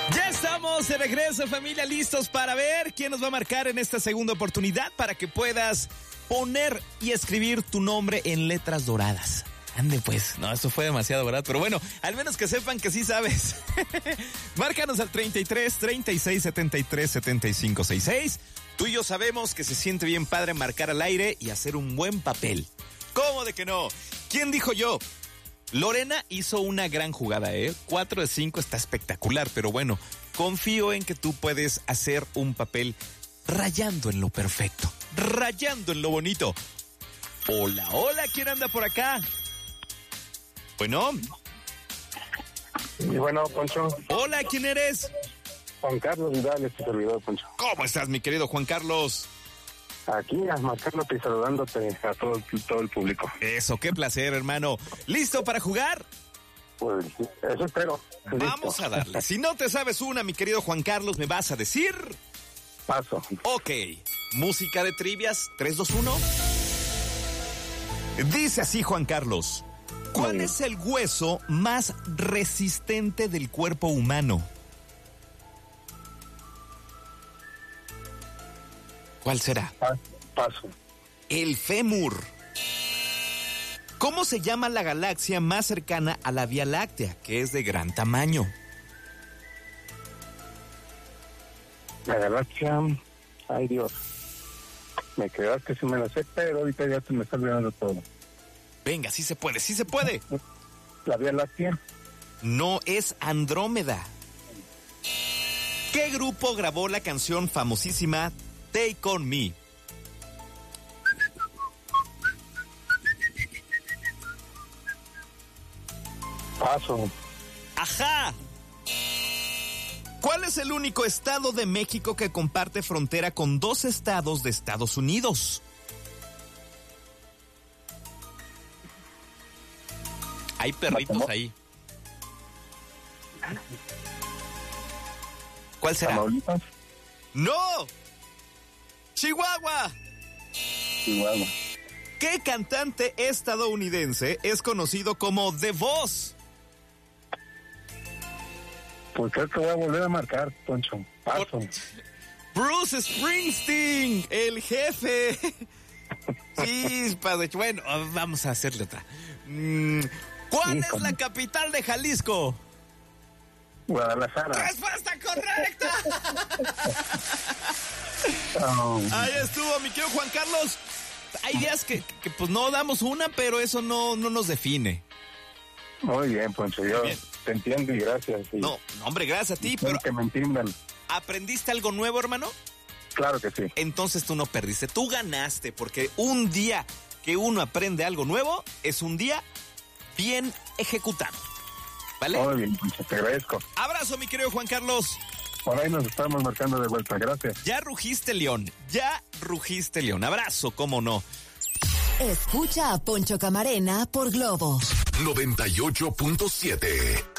Ya estamos de regreso, familia, listos para ver quién nos va a marcar en esta segunda oportunidad para que puedas poner y escribir tu nombre en letras doradas. Ande pues, no, esto fue demasiado, ¿verdad? Pero bueno, al menos que sepan que sí sabes. Márcanos al 33 36 73 75 66. Tú y yo sabemos que se siente bien padre marcar al aire y hacer un buen papel. ¿Cómo de que no? ¿Quién dijo yo? Lorena hizo una gran jugada, 4 de 5 está espectacular, pero bueno, confío en que tú puedes hacer un papel rayando en lo perfecto, rayando en lo bonito. Hola, hola, ¿quién anda por acá? Bueno. Y bueno, Poncho. Hola, ¿quién eres? Juan Carlos Vidal, este servidor, Poncho. ¿Cómo estás, mi querido Juan Carlos? Aquí, marcándote y saludándote a todo el público. Eso, qué placer, hermano. ¿Listo para jugar? Pues eso espero. Vamos a darle. Si no te sabes una, mi querido Juan Carlos, ¿me vas a decir? Paso. Ok. Música de trivias, 3, 2, 1. Dice así, Juan Carlos. ¿Cuál es el hueso más resistente del cuerpo humano? ¿Cuál será? Paso. El fémur. ¿Cómo se llama la galaxia más cercana a la Vía Láctea, que es de gran tamaño? La galaxia, ay Dios, me creas que sí me la sé, pero ahorita ya se me está olvidando todo. Venga, sí se puede, sí se puede. La Vía Láctea. No, es Andrómeda. ¿Qué grupo grabó la canción famosísima Take On Me? Paso. ¡Ajá! ¿Cuál es el único estado de México que comparte frontera con 2 estados de Estados Unidos? Hay perritos ahí. ¿Cuál será? ¿Tamaulipas? ¡No! ¡Chihuahua! Chihuahua. ¿Qué cantante estadounidense es conocido como The Voz? Pues creo que voy a volver a marcar, Poncho. Paso. Bruce Springsteen, el jefe. Sí, padre. Bueno, vamos a hacerle otra. ¿Cuál es la capital de Jalisco? Guadalajara. ¡Respuesta correcta! Ahí estuvo, mi querido Juan Carlos. Hay días que pues no damos una, pero eso no nos define. Muy bien, Poncho, yo te entiendo y gracias. Y no, hombre, gracias a ti, pero que me entiendan. ¿Aprendiste algo nuevo, hermano? Claro que sí. Entonces tú no perdiste, tú ganaste, porque un día que uno aprende algo nuevo es un día bien ejecutado. ¿Vale? Muy bien, Poncho, te agradezco. Abrazo, mi querido Juan Carlos. Por ahí nos estamos marcando de vuelta, gracias. Ya rugiste, León, ya rugiste, León. Abrazo, cómo no. Escucha a Poncho Camarena por Globo 98.7.